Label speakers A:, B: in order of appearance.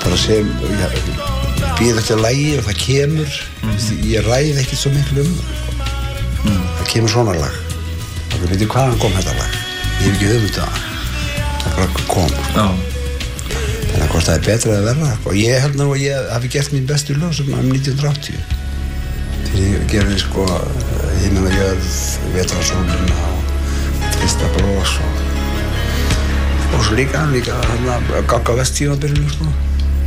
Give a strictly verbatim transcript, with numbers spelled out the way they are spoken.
A: bara sem ég býð eftir lagi og það kemur mm. ég ræði ekkert svo miklu um það sko. mm. það kemur svona lag og við veitum hvaðan kom þetta lag ég hef ekki hugmynd um það það bara kom sko. þannig að hvort það er betra eða verra og ég held nú að ég hafi gert mín bestu lög sem um nítján hundruð áttatíu þegar ég gerði sko Himinn og jörð, Vetrarsólina og Trista bros og og svo líka líka þarna Gagga Vest tímabilinu sko